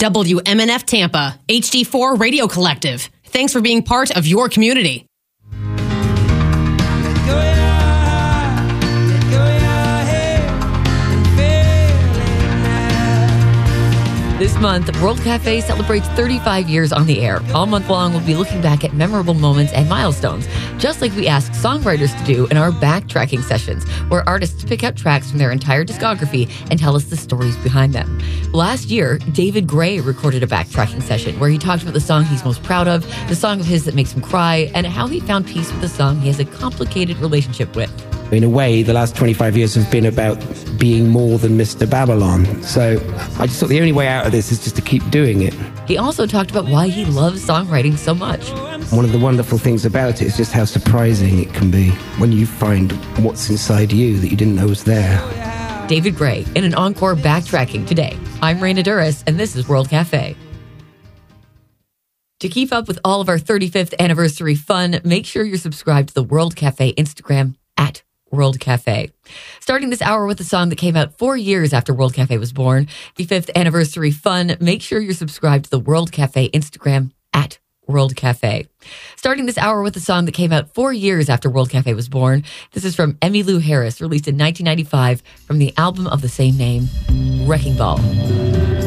WMNF Tampa, HD4 Radio Collective. Thanks for being part of your community. This month, World Cafe celebrates 35 years on the air. All month long, we'll be looking back at memorable moments and milestones, just like we ask songwriters to do in our backtracking sessions, where artists pick out tracks from their entire discography and tell us the stories behind them. Last year, David Gray recorded a backtracking session where he talked about the song he's most proud of, the song of his that makes him cry, and how he found peace with the song he has a complicated relationship with. In a way, the last 25 years have been about being more than Mr. Babylon. So I just thought the only way out of this is just to keep doing it. He also talked about why he loves songwriting so much. One of the wonderful things about it is just how surprising it can be when you find what's inside you that you didn't know was there. David Gray in an encore backtracking today. I'm Raina Duras, and this is World Cafe. To keep up with all of our 35th anniversary fun, make sure you're subscribed to the World Cafe Instagram at World Cafe. Starting this hour with a song that came out 4 years after World Cafe was born. The 5th anniversary fun. Make sure you're subscribed to the World Cafe Instagram at World Cafe. Starting this hour with a song that came out 4 years after World Cafe was born. This is from Emmylou Harris, released in 1995 from the album of the same name, Wrecking Ball.